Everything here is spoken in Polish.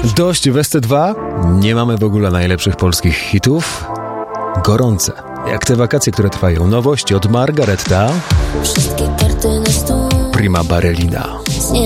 Dość w SC2, nie mamy w ogóle najlepszych polskich hitów. Gorące, jak te wakacje, które trwają. Nowości od Margaretta, Wszystkie karty na stół. Prima Ballerina. Nie